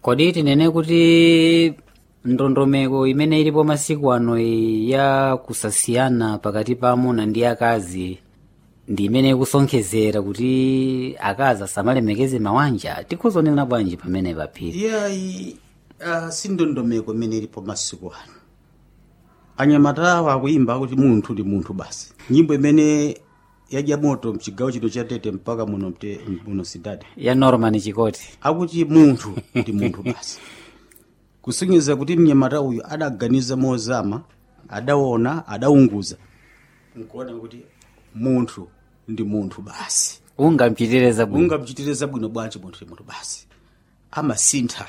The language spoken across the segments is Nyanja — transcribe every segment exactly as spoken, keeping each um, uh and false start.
Kodi tinene kuti ndondomeko imene ilipo masiku ano ya kusasiyana pakati pa amuna ndi akazi ndi imene ikusonkhezera kuti akazi asamalemekeze mawanja, tikhuzonena bwanji pamene paphiri? Yayi uh, sindondomeko imene ilipo masiku ano. Anyamatawa akuimba kuti munthu ndi munthu basi. Nyimbo imene yadya moto mchigawo chino cha Tete mpaka muno mte muno Sidade ya Norman Chikoti akuti munthu ndi munthu basi. Kusonyeza kuti mnyamata uyu adaganiza mozama, adaona, adaunguza, nkuona kuti munthu ndi munthu basi. Ungamchitireza bwino. Ungamchitireza bwino bwanji munthu ndi munthu basi. Amasintha.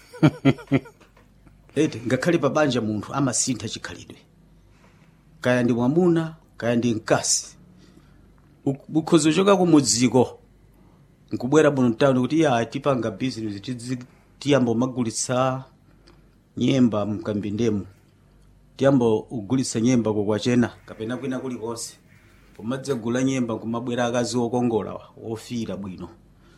Ete ngakhale pa banja munthu amasintha chikhalidwe. Kaya ndi mwamuna, kaya ndi mkazi. Ukhozo choka ku mudziko nkubwera muno mtawuni kuti ya tipanga business tiyamba magulitsa nyemba mkambindemu, tiyamba ugulitsa nyemba kwa chena kapena kwina kuli konse. Pomadze gula nyemba kumabwera akazi okongola ofira bwino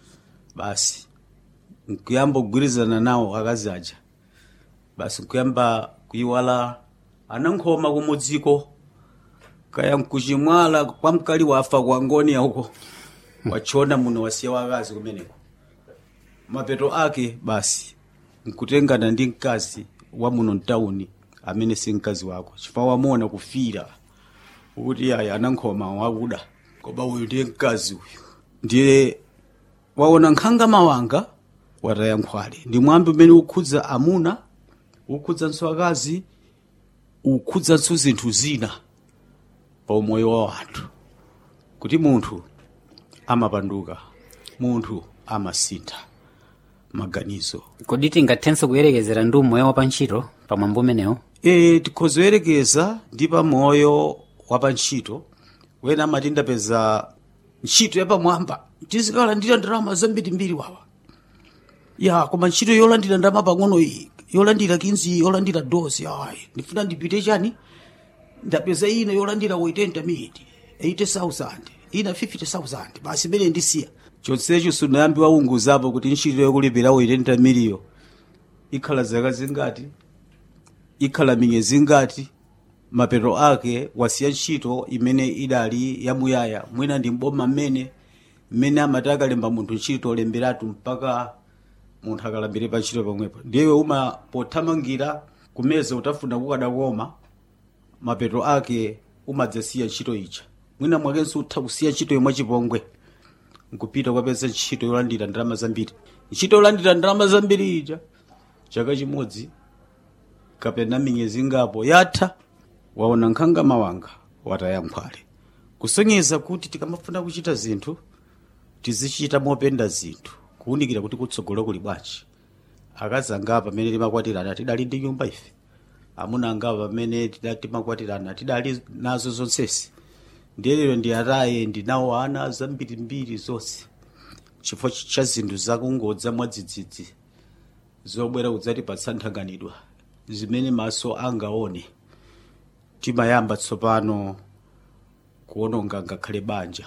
basi nkuyamba kugwirizana nawo akazi aja basi nkuyamba kuiwala anankhoma ku mudziko kaya mkuchimwala kwa mkali wafa kwa ngoni huko wachona muno wasiya wakazi kumeneko. Mapeto ake basi nkutengana ndi mkazi wa muno mtawuni amene si mkazi wako chifukwa wamona kufira kuti aya anankhoma wakuda koba uyu ndiye mkazi uyu ndiye waona nkhanga mawanga wataya nkhwale. Ndi mwambi umene ukhudza amuna, ukhudza nswakazi, ukhudza nso zinthu zina pa moyo wa anthu kuti munthu amapanduka, munthu amasintha maganizo. Kodi tingathenso kuyerekezera ndi moyo wa pantchito pa mwambo umenewo? E, tikhozoyerekeza ndi pa moyo wa pantchito. Wena amati ndapeza ntchito yapamwamba tizikalandira ndalama zambirimbiri wawa. Ya koma ntchito yolandira ndalama pang'ono iyi, yolandira kinzi, yolandira dosi, ayi ndifuna ndipite chani? Ndapeza ina yolandira oitenta miti, eighty thousand, ina fifty thousand, basi mene ndisiya. Chonsecho sunayambi waunguzapo kuti ntchito yokulipira oitenta miliyo ikhala zaka zingati, ikhala miyezi ngati, mapeto ake wasiya ntchito imene idali yamuyaya. Mwina ndi mboma mmene mmene amataka lemba munthu ntchito lemberatu mpaka munthu akalambire pa ntchito pomwepo. Ndiye uma pothamangira kumeza utafuna kukadakoma, mapeto ake umadzasiya ntchito ija. Mwina mwakenso utha kusiya ntchito yomwe chipongwe nkupita kwapeza ntchito yolandira ndalama zambiri. Ntchito yolandira ndalama zambiri ija chaka chimodzi kapena miyezi ngapo yatha waona nkhanga mawanga wataya nkhwale. Kusonyeza kuti tikamafuna kuchita zinthu tizichita mopenda zinthu, kuunikira kuti kutsogolo kuli bwanji. Akazi angapa pamene timakwatirana tidali ndi nyumba ife, amuna angapa pamene timakwatirana tidali nazo zonsesi. Ndiye lero ndi ataye ndinawo ana zambirimbiri zonse chifukwa cha zinthu zakungodza mwadzidzidzi zobwera kudzatipatsa nthaganidwa zimene maso angaone. Timayamba tsopano kuononga ngakhale banja.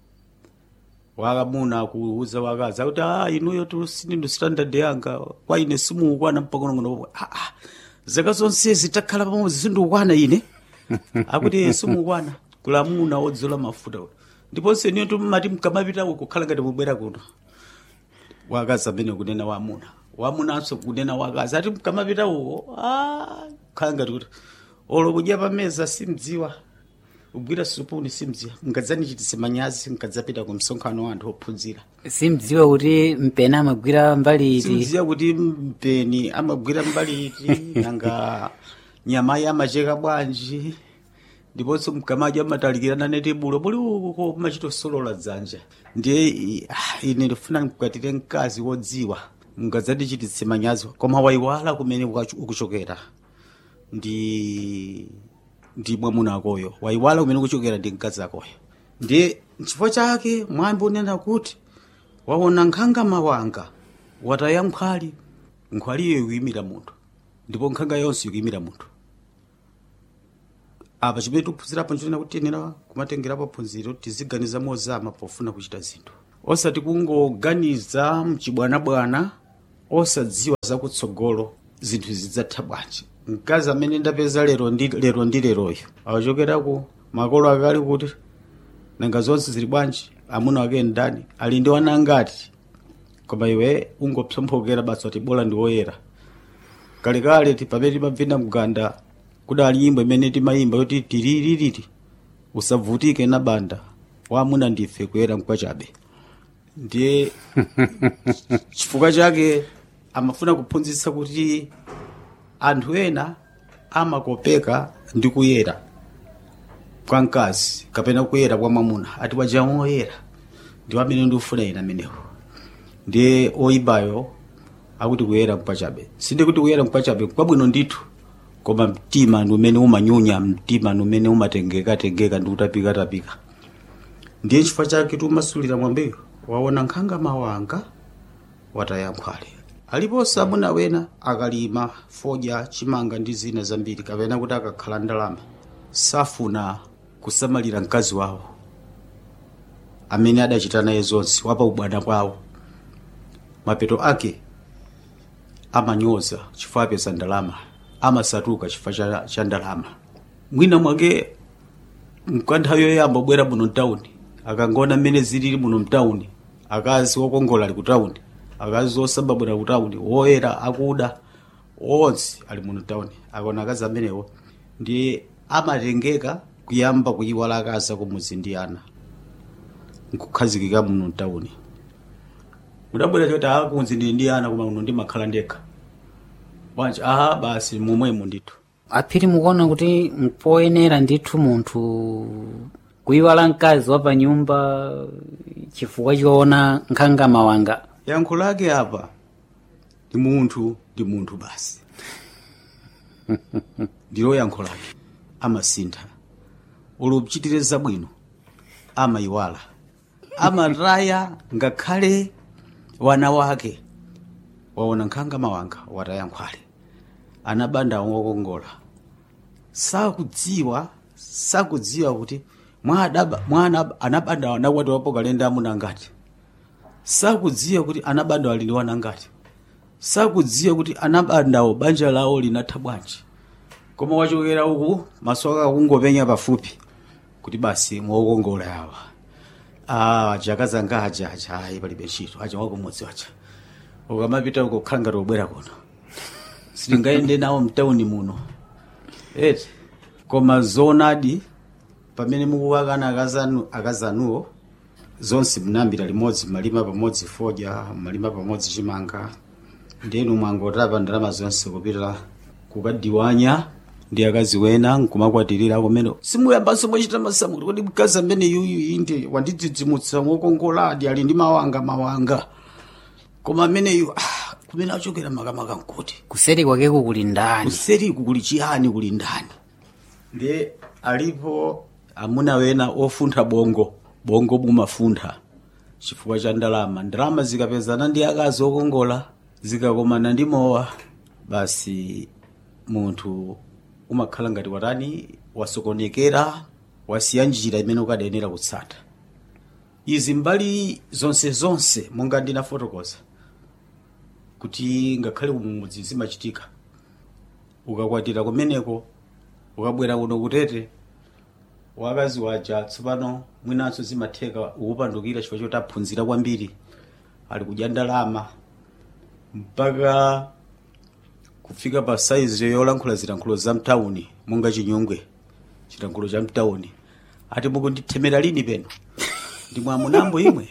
Wakamuna kuuza wakazi kuti ah inuyo tu sindi standard yanga kwa ine simukwana mpaka ngono. Ah ah zaka zonse zitakhala pamodzi sindukwana ine akuti simukwana kulamuna odzola mafuta. Ndipo seniyo tumati mkamapita kukhala ngati mubwera kuno. Wakazi amene kunena wamuna wamunanso kunena wakazi ati mkamapita uko ah khala ngati kuti olo kudya pameza simdziwa, ugwira supuni simdziwa, mkadzani chitise manyazi mkadzapita ku msonkhano wa anthu ophunzira. Simdziwa kuti mpeni amagwira mbali iti. Simdziwa kuti mpeni amagwira mbali iti nanga nyama ya macheka bwanji. Ndiponso mkamaji amatalikirana neti bulo buli uko machito solola dzanja. Ndiye ine ndifuna mkwatire mkazi wodziwa mkadzati chitise manyazi koma waiwala kumene ukuchokera. Ndi ndi mwamuna akoyo waiwala kumene kuchokera ndi mkazi akoyo. Ndiye chifukwa chake mwambi unena kuti waona nkhanga mawanga wataya nkhwali, nkhwaliyo ikuyimira munthu ndipo nkhanga yonse ikuyimira munthu. Apa chimene tikuphunzirapo nchonena kuti tiyenera kumatengerapo phunziro tiziganiza mozama pofuna kuchita zinthu, osati kungoganiza mchibwanabwana osadziwa zakutsogolo zinthu zidzatha bwanji. Mkazi amene ndapeza lero ndi lero ndi leroyo awachokeraku makolo akali kuti nanga zonse zili bwanji, amuna wake ndani, ali ndi wana ngati, koma iwe ungopsomphokera basi ati bola ndi woyera. Kalekale tipamene timapita mganda kudali nyimbo imene timayimba yoti tiririri usavutike na banda wamuna ndife kuyera mkwachabe. Ndiye chifukwa chake amafuna kuphunzitsa kuti anthu ena amakopeka ndi kuyera kwa mkazi kapena kuyera kwa mwamuna ati waja woyera ndi amene ndifuna ina amenewo. Ndiye oyibayo akuti kuyera mkwachabe. Sinde kuti kuyera mkwachabe kwabwino ndithu, koma mtima ndi umene umanyunya, mtima ndi umene umatengeka tengeka ndi utapika tapika. Ndiye chifukwa chake tumasulira mwambeyo waona nkhanga mawanga watayankhwale. Aliponso amuna wena akalima fodya chimanga ndi zina zambiri kapena kuti akakhala ndalama safuna kusamalira mkazi wawo amene adachita naye zonse wapa ubwana kwawo. Mapeto ake amanyoza chifukwa apeza ndalama, amasatuka chifukwa cha, cha ndalama. Mwina mwake mkanthawi yoyamba bwera muno mtawuni akangona mmene zilili muno mtawuni, akazi wokongola ali kutawuni, akazi osababwera kutawuni, woyera akuda onse ali muno mtawuni. Akona akazi amenewo ndiye amatengeka kuyamba kuyiwala akazi akumuzi ndi ana nkukhazikika muno mtawuni. Mudabwera choti akunzi ndi ndi ana koma muno ndimakhala ndekha bwanji. Aha basi momwemo ndithu aphiri mukuona kuti mpoyenera ndithu munthu kuyiwala mkazi wa pa nyumba chifukwa choona nkhanga mawanga. yankho lake apa ndi munthu ndi munthu basi ndilo yankho lake. Amasintha olupchitire zabwino amayiwala, amataya ngakhale wana wake waona nkhanga mawanga watayankhwale. Anabanda wokongola sakudziwa sakudziwa kuti mwana mwana anabanda wana watu wapo kalenda amuna ngati, sakudziwa kuti anabanda wali ndi wana ngati, sakudziwa kuti anabandawo banja lawo linatha bwanji. Koma wachokera uku masoka kungopenya pafupi kuti basi mwokongola yawa. Ah, chaka zanga aja aja ayi palibe ntchito aja wakumudzi wacha ukamapita uko khala ngati ubwera kuno sitingayende nawo mtawuni muno eti. Koma zonadi pamene mukuwakana akazanu akazanuwo zonse mnambira limodzi, malima pamodzi fodya, malima pamodzi chimanga, ndenu mwangotapa ndalama zonse kupita kukadiwanya ndi akazi wena nkumakwatirira kumene simuyambanso mwachita masamulo kuti mkazi amene yuyu inde wandidzidzimutsa wokongola adi ali ndi mawanga mawanga, koma amene yu ah, kumene achokera makamaka nkuti kuseri kwakeko kuli ndani, kuseri kuli chiyani, kuli ndani. Ndiye alipo amuna wena ofuntha bongo bongo bumafuntha chifukwa cha ndalama. Ndalama zikapezana ndi akazi okongola zikakomana ndi mowa basi munthu umakhala ngati watani wasokonekera, wasiya njira imene ukadenera kutsata. Izi mbali zonse zonse monga ndinafotokoza kuti ngakhale umudzi zimachitika. Ukakwatira kumeneko ukabwera kuno kutete wakazi waja tsopano mwinanso zimatheka ukupandukira chifukwa choti aphunzira kwambiri, ali kudya ndalama mpaka kufika pa size yolankhula zilankhulo za mtawuni monga chinyungwe chilankhulo cha mtawuni. Ati mukundithemera lini peno ndi mwamunambo imwe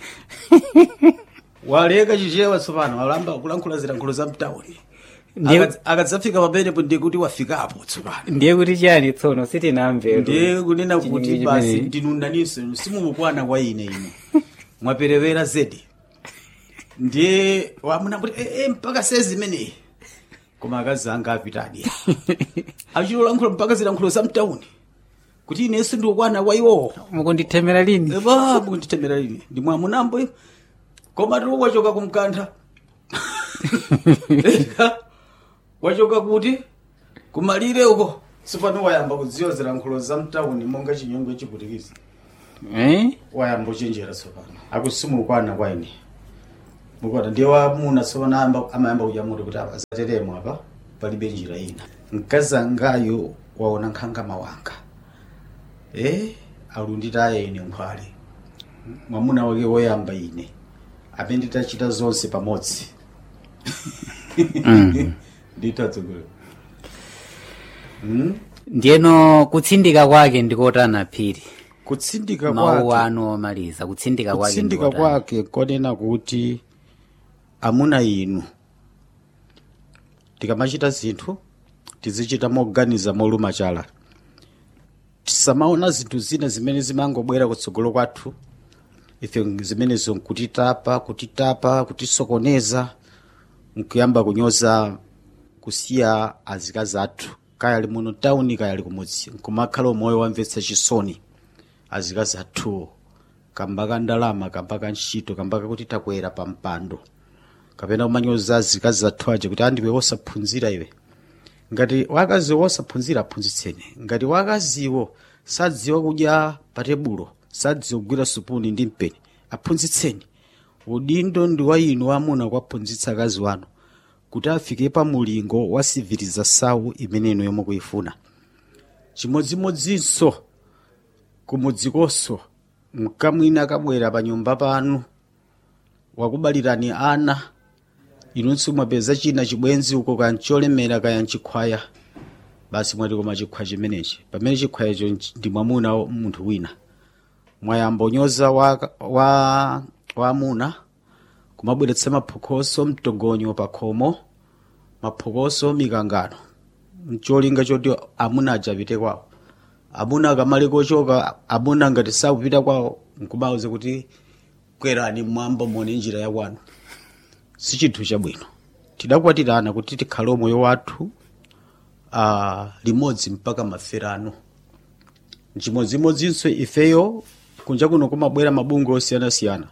waleka chichewa tsopano walamba kulankhula zilankhulo za mtawuni. Akadzafika pamenepo ndiye kuti wafikapo tsopano. Ndiye kuti chani tsono sitinamve. Ndiye kunena kuti basi ndinundaninso simukukwana kwa ine ine mwaperewera zedi. Ndiye wamuna kuti eh, eh mpaka sezi imeneyi koma akazi anga apitadi achilolankhula mpaka zilankhulo za mtawuni kuti inenso ndikukwana kwa iwowo. Mukundithemera lini? Eba mukundithemera lini ndi mwamunambo imwe koma tiri wachoka kumkantha wachoka kuti kumalire uko sipano wayamba kudziwa zilankhulo za mtawuni monga chinyungwe chiputikiza eh wayamba kuchenjera tsopano akusimukwana kwa ine mukwata ndiye wamuna tsopano amba amayamba kujamuti kuti azateremo apa palibe njira ina. Mkazi angayo waona nkhanga mawanga eh alunditaye ine nkhwale mwamuna wake woyamba ine amene nditachita zonse pamodzi. mm. nditatsogolo mm? Ndiyeno kutsindika kwake ndikotana Phiri. Kutsindika mawu anu omaliza kutsindika kwake kutsindika kwake konena kuti amuna inu tikamachita zinthu tizichita moganiza moluma chala, tisamaona zinthu zina zimene zimangobwera kutsogolo kwathu ife zimenezo nkutitapa kutitapa kutisokoneza nkuyamba kunyoza kusiya azikazi athu kaya ali muno tawuni kaya ali kumudzi nkumakhala moyo wamvetsa chisoni azikazi athu kamba ka ndalama kamba ka ntchito kamba kakuti takwera pa mpando kapena kumanyoza azikazi athu aja kuti andiwe wosaphunzira iwe. Ngati wakazi wosaphunzira aphunzitseni, ngati wakaziwo sadziwa kudya pa tebulo sadziwa kugwira supuni ndi mpeni aphunzitseni. Udindo ndi wa inu amuna kwaphunzitsa akazi wanu kuti afike pa mulingo wa civilização imene inu yomwe kuifuna. Chimodzimodzinso kumudzikonso mkamwina akabwera pa nyumba panu wakubalirani ana inunso mwapeza china chibwenzi uko kancholemera kaya nchikhwaya basi mwati koma chikhwaya chimenechi pamene chikhwaya icho ndi mwamuna munthu wina mwayambonyoza wa wa wamuna kumabweretsa maphokoso mtogonyo pa khomo maphokoso mikangano mcholinga choti amuna ajapite kwawo. Amuna akamale kochoka amuna ngati sakupita kwawo nkubauze kuti kwerani mwamba muone njira ya kwanu. Si chinthu chabwino. Tidakwatirana kuti tikhale moyo wathu uh, limodzi mpaka maferano. Chimodzimodzinso ifeyo kunja kuno kumabwera mabungo osiyanasiyana.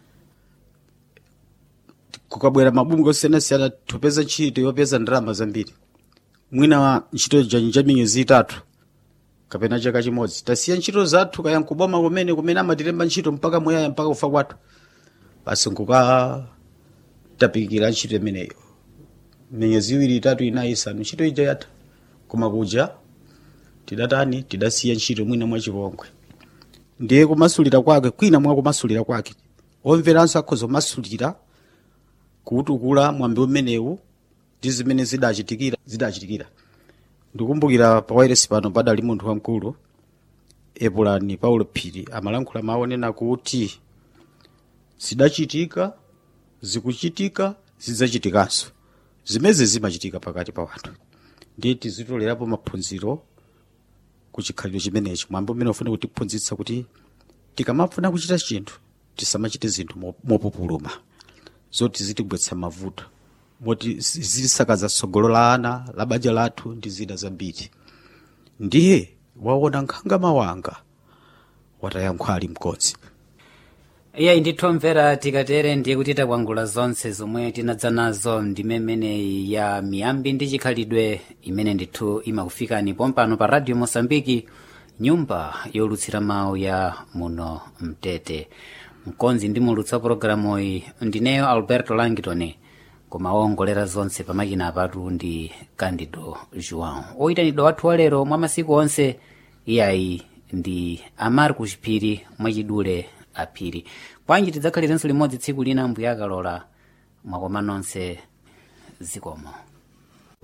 Kukabwera mabungo osiyanasiyana tupeza ntchito yopeza ndalama zambiri. Mwina ntchito ja miyezi itatu kapena chaka chimodzi tasiya ntchito zathu kaya nkuboma kumene kumene amatilemba ntchito mpaka muyaya mpaka kufa kwathu basi nkuka tapikira ntchito imeneyo miyezi iwiri itatu inayi isanu ntchito ija yatha koma kuja tidatani tidasiya ntchito mwina mwachipongwe. Ndiye kumasulira kwake kwina mwa kumasulira kwake omveranso akhoza kumasulira kuutukula mwambi umenewu ndi zimene zidachitikira zidachitikira. Ndikumbukira pa wireless pano padali munthu wamkulu Epulani Paulo Phiri amalankhula maonena kuti zidachitika zikuchitika zidzachitikanso zimeze zimachitika pakati pa wanthu. Ndiye tizitolerapo maphunziro kuchikhalidwe chimenechi mwambo umene ufuna kutiphunzitsa kuti tikamafuna kuchita chinthu tisamachite zinthu mopupuluma zoti zitigwetsa mavuto moti zisakaza tsogolo la ana la banja lathu ndi zina zambiri. Ndiye waona nkhanga mawanga watayankhwali mkodzi. Iya indithomvera tikatere ndiye kuti takwangula zonse zomwe tinadza nazo ndimemeneyi ya miyambi ndi chikhalidwe imene ndithu imakufikani pompano pa Radio Mosambiki nyumba yolutsira mawu ya muno Mtete. Mkonzi ndi mulutsa programu iyi ndineyo Alberto Langitone koma wongolera zonse pamakina apatu ndi Candido João. Oyitanidwa wathu walero mwa masiku onse iyayi ndi Amarcus Phiri mwachidule aphiri. Kwanji tidzakhalirenso limodzi tsiku lina mbuya akalola mwakoma nonse zikomo.